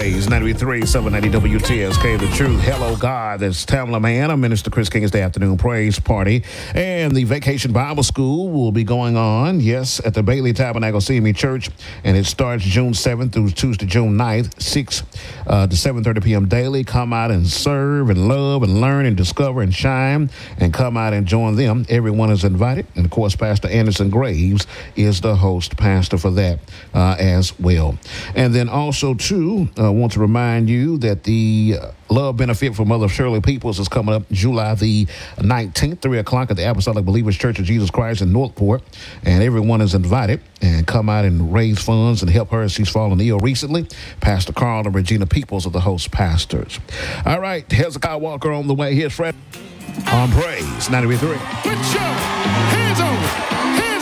Praise 93.3 790 WTSK, The Truth. Hello, God. That's Tamla Man. I'm Minister Chris King. It's the afternoon praise party. And the Vacation Bible School will be going on, yes, at the Bailey Tabernacle CME Church. And it starts June 7th through Tuesday, June 9th, 6 to 7:30 p.m. daily. Come out and serve and love and learn and discover and shine and come out and join them. Everyone is invited. And, of course, Pastor Anderson Graves is the host pastor for that as well. And then also, too, I want to remind you that the Love Benefit for Mother Shirley Peoples is coming up July the 19th, 3 o'clock at the Apostolic Believers Church of Jesus Christ in Northport. And everyone is invited and come out and raise funds and help her as she's fallen ill recently. Pastor Carl and Regina Peoples are the host pastors. All right, Hezekiah Walker on the way. Here's Fred on Praise 93.3.